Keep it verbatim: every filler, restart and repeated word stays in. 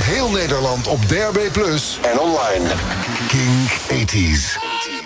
heel Nederland op D A B plus en online. Kink tachtig.